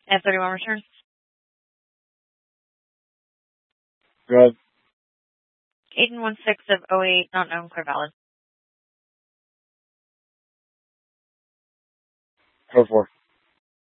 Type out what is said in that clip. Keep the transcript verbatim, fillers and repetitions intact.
F thirty-one return. Go ahead. Aiden one six of oh eight, not known, clear valid. Code four.